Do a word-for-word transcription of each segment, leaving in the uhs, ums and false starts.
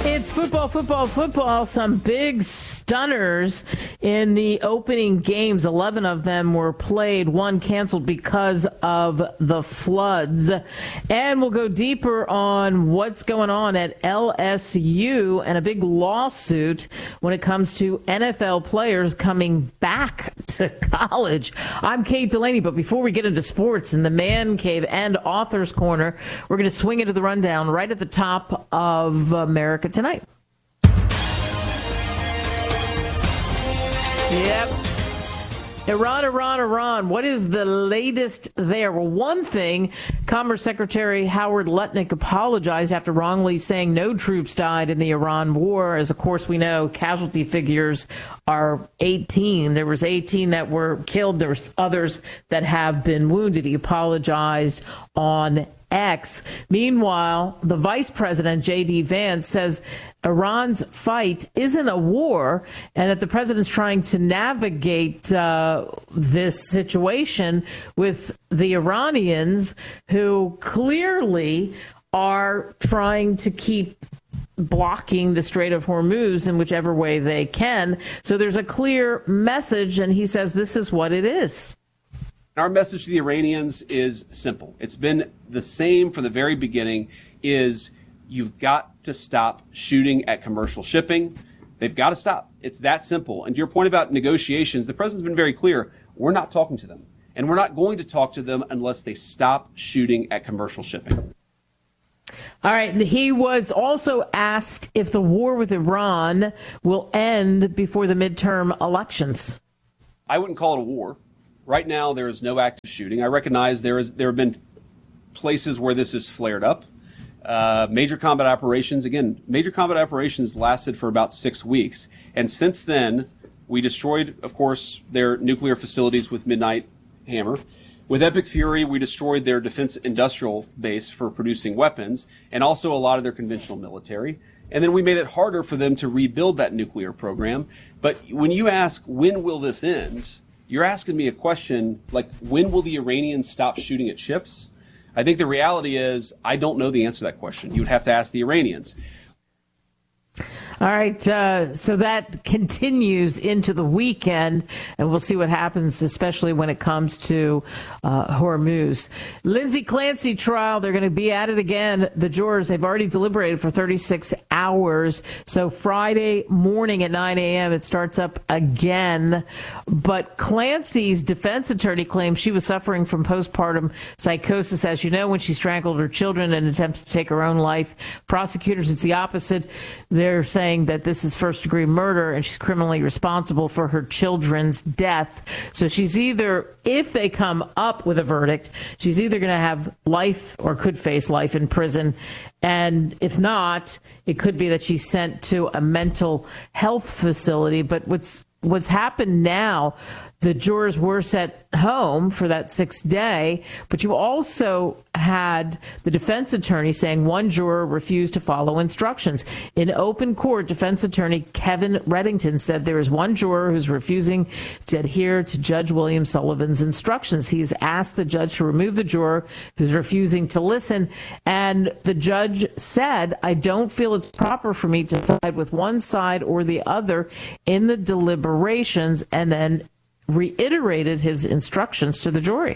It's football, football, football. Some big stunners in the opening games. eleven of them were played, one canceled because of the floods. And we'll go deeper on what's going on at L S U and a big lawsuit when it comes to N F L players coming back to college. I'm Kate Delaney, but before we get into sports in the Man Cave and Author's Corner, we're going to swing into the rundown right at the top of America Tonight. Yep. Iran, Iran, Iran. What is the latest there? Well, one thing, Commerce Secretary Howard Lutnick apologized after wrongly saying no troops died in the Iran war. As, of course, we know casualty figures are eighteen. There was eighteen that were killed. There were others that have been wounded. He apologized on X. Meanwhile, the vice president, J D. Vance, says Iran's fight isn't a war and that the president's trying to navigate uh, this situation with the Iranians, who clearly are trying to keep blocking the Strait of Hormuz in whichever way they can. So there's a clear message, and he says this is what it is. Our message to the Iranians is simple. It's been the same from the very beginning, is you've got to stop shooting at commercial shipping. They've got to stop. It's that simple. And to your point about negotiations, the president's been very clear. We're not talking to them. And we're not going to talk to them unless they stop shooting at commercial shipping. All right. He was also asked if the war with Iran will end before the midterm elections. I wouldn't call it a war. Right now, there is no active shooting. I recognize there is there have been places where this has flared up. Uh, major combat operations, again, major combat operations lasted for about six weeks. And since then, we destroyed, of course, their nuclear facilities with Midnight Hammer. With Epic Fury, we destroyed their defense industrial base for producing weapons and also a lot of their conventional military. And then we made it harder for them to rebuild that nuclear program. But when you ask, when will this end? You're asking me a question like, when will the Iranians stop shooting at ships? I think the reality is I don't know the answer to that question. You would have to ask the Iranians. All right, uh, so that continues into the weekend, and we'll see what happens, especially when it comes to uh, Hormuz. Lindsay Clancy trial, they're going to be at it again. The jurors, they've already deliberated for thirty-six hours. So Friday morning at nine a.m., it starts up again. But Clancy's defense attorney claims she was suffering from postpartum psychosis, as you know, when she strangled her children in an attempt to take her own life. Prosecutors, it's the opposite. They're saying that this is first-degree murder and she's criminally responsible for her children's death. So she's either, if they come up with a verdict, she's either going to have life or could face life in prison. And if not, it could be that she's sent to a mental health facility. But what's what's happened now, the jurors were sent home for that sixth day, but you also had the defense attorney saying one juror refused to follow instructions. In open court, defense attorney Kevin Reddington said there is one juror who's refusing to adhere to Judge William Sullivan's instructions. He's asked the judge to remove the juror who's refusing to listen, and the judge said, I don't feel it's proper for me to side with one side or the other in the deliberations, and then reiterated his instructions to the jury.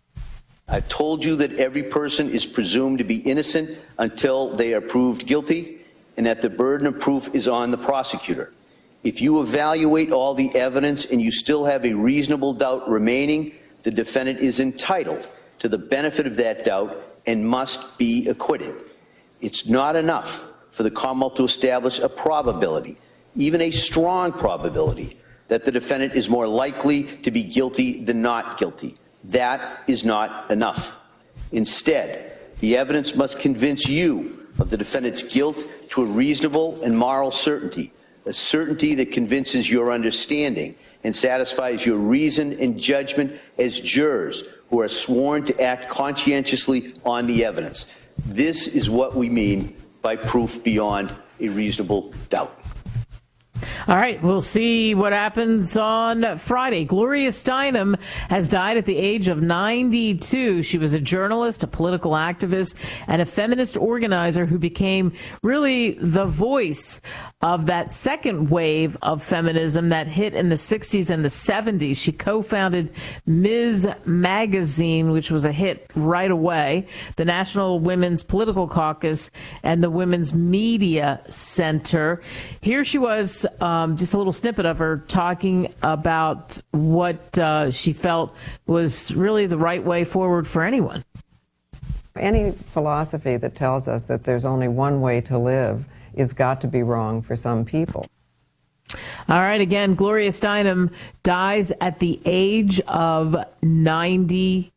I've told you that every person is presumed to be innocent until they are proved guilty, and that the burden of proof is on the prosecutor. If you evaluate all the evidence and you still have a reasonable doubt remaining, the defendant is entitled to the benefit of that doubt and must be acquitted. It's not enough for the Commonwealth to establish a probability, even a strong probability, that the defendant is more likely to be guilty than not guilty. That is not enough. Instead, the evidence must convince you of the defendant's guilt to a reasonable and moral certainty, a certainty that convinces your understanding and satisfies your reason and judgment as jurors who are sworn to act conscientiously on the evidence. This is what we mean by proof beyond a reasonable doubt. All right, we'll see what happens on Friday. Gloria Steinem has died at the age of ninety-two. She was a journalist, a political activist, and a feminist organizer who became really the voice of that second wave of feminism that hit in the sixties and the seventies. She co-founded Miz Magazine, which was a hit right away, the National Women's Political Caucus, and the Women's Media Center. Here she was, um, just a little snippet of her talking about what uh, she felt was really the right way forward for anyone. Any philosophy that tells us that there's only one way to live is got to be wrong for some people. All right, again, Gloria Steinem dies at the age of ninety-two.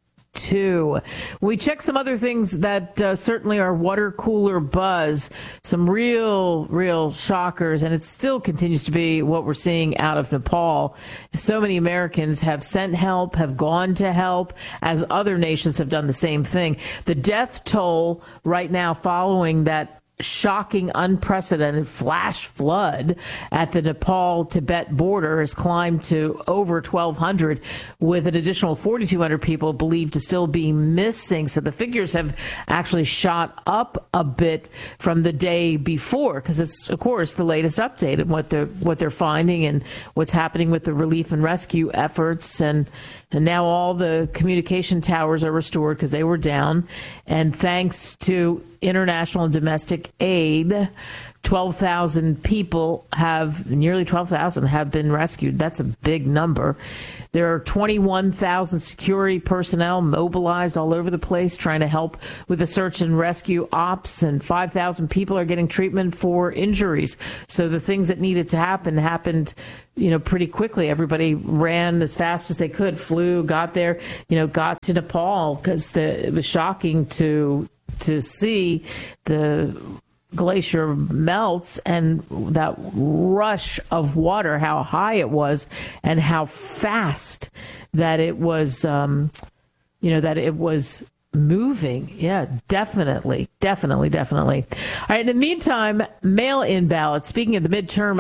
We check some other things that uh, certainly are water cooler buzz, some real, real shockers, and it still continues to be what we're seeing out of Nepal. So many Americans have sent help, have gone to help, as other nations have done the same thing. The death toll right now following that shocking, unprecedented flash flood at the Nepal-Tibet border has climbed to over twelve hundred, with an additional forty-two hundred people believed to still be missing. So the figures have actually shot up a bit from the day before, because it's, of course, the latest update and what they're what they're finding and what's happening with the relief and rescue efforts. And And now all the communication towers are restored because they were down. And thanks to international and domestic aid, twelve thousand people have, nearly twelve thousand have been rescued. That's a big number. There are twenty-one thousand security personnel mobilized all over the place trying to help with the search and rescue ops, and five thousand people are getting treatment for injuries. So the things that needed to happen happened, you know, pretty quickly. Everybody ran as fast as they could, flew, got there, you know, got to Nepal, because it was shocking to to see the glacier melts and that rush of water, how high it was and how fast that it was, um, you know, that it was moving. Yeah, definitely, definitely, definitely. All right, in the meantime, mail-in ballots. Speaking of the midterm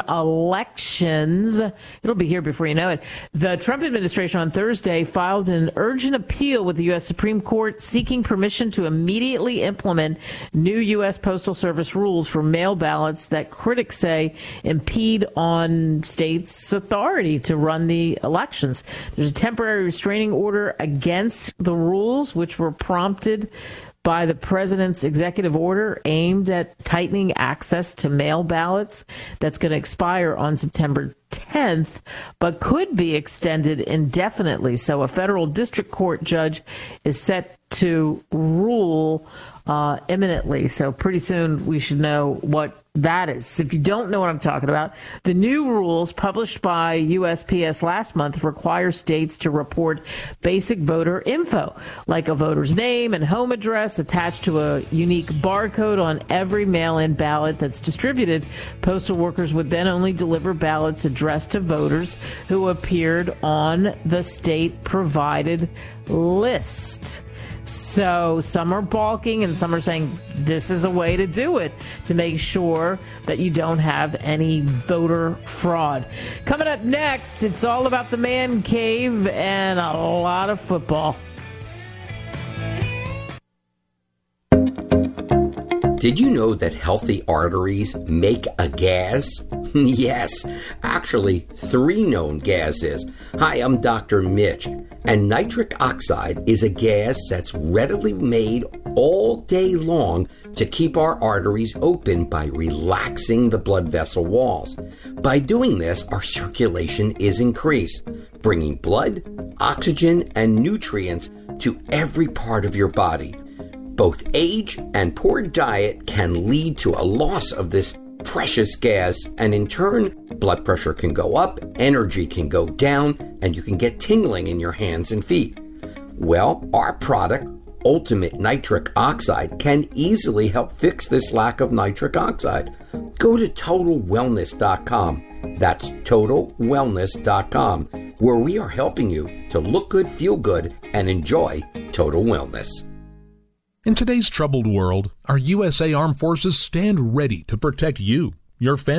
elections, it'll be here before you know it. The Trump administration on Thursday filed an urgent appeal with the U S Supreme Court seeking permission to immediately implement new U S Postal Service rules for mail ballots that critics say impede on states' authority to run the elections. There's a temporary restraining order against the rules, which were prompted by the president's executive order aimed at tightening access to mail ballots that's going to expire on September tenth, but could be extended indefinitely. So a federal district court judge is set to rule uh, imminently. So pretty soon we should know what that is. If you don't know what I'm talking about, the new rules published by U S P S last month require states to report basic voter info, like a voter's name and home address attached to a unique barcode on every mail-in ballot that's distributed. Postal workers would then only deliver ballots addressed to voters who appeared on the state-provided list. So some are balking and some are saying this is a way to do it, to make sure that you don't have any voter fraud. Coming up next, it's all about the man cave and a lot of football. Did you know that healthy arteries make a gas? Yes, actually, three known gases. Hi, I'm Doctor Mitch, and nitric oxide is a gas that's readily made all day long to keep our arteries open by relaxing the blood vessel walls. By doing this, our circulation is increased, bringing blood, oxygen, and nutrients to every part of your body. Both age and poor diet can lead to a loss of this precious gas, and in turn, blood pressure can go up, energy can go down, and you can get tingling in your hands and feet. Well, our product, Ultimate Nitric Oxide, can easily help fix this lack of nitric oxide. Go to total wellness dot com. That's total wellness dot com, where we are helping you to look good, feel good, and enjoy total wellness. In today's troubled world, our U S A Armed Forces stand ready to protect you, your family,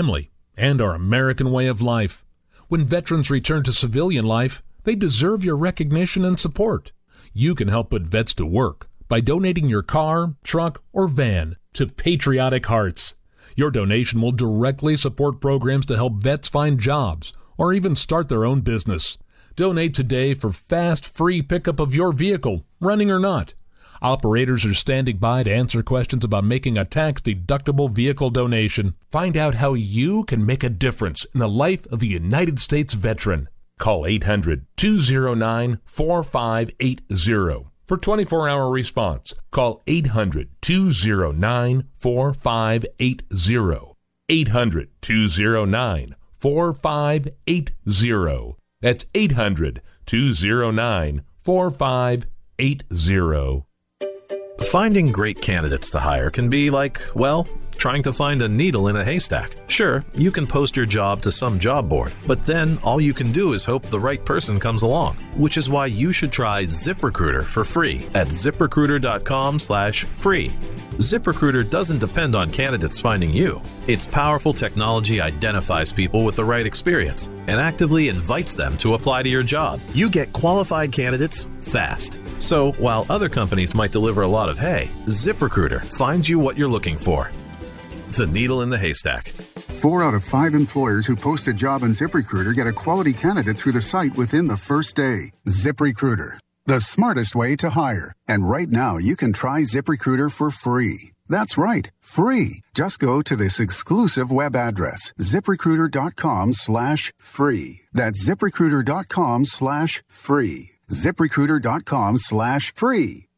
and our American way of life. When veterans return to civilian life, they deserve your recognition and support. You can help put vets to work by donating your car, truck, or van to Patriotic Hearts. Your donation will directly support programs to help vets find jobs or even start their own business. Donate today for fast, free pickup of your vehicle, running or not. Operators are standing by to answer questions about making a tax-deductible vehicle donation. Find out how you can make a difference in the life of a United States veteran. Call eight hundred, two oh nine, four five eight oh for twenty-four hour response. Call eight hundred, two oh nine, four five eight oh. eight hundred, two oh nine, four five eight oh. That's eight hundred, two oh nine, four five eight oh. Finding great candidates to hire can be like, well, trying to find a needle in a haystack. Sure, you can post your job to some job board, but then all you can do is hope the right person comes along, which is why you should try ZipRecruiter for free at ZipRecruiter.com slash free. ZipRecruiter doesn't depend on candidates finding you. Its powerful technology identifies people with the right experience and actively invites them to apply to your job. You get qualified candidates fast. So while other companies might deliver a lot of hay, ZipRecruiter finds you what you're looking for. The needle in the haystack. Four out of five employers who post a job on ZipRecruiter get a quality candidate through the site within the first day. ZipRecruiter, the smartest way to hire. And right now, you can try ZipRecruiter for free. That's right, free. Just go to this exclusive web address, ZipRecruiter.com slash free. That's ZipRecruiter.com slash free. ZipRecruiter.com slash free.